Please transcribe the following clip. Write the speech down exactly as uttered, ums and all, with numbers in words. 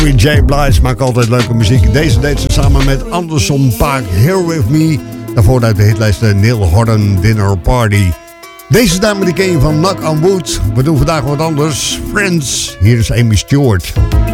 Mary J. Blige maakt altijd leuke muziek. Deze deed ze samen met Anderson .Paak, Here With Me. Daarvoor uit de hitlijst Neil Hodden, Dinner Party. Deze dame die ken je van Knock on Wood. We doen vandaag wat anders. Friends, hier is Amy Stewart.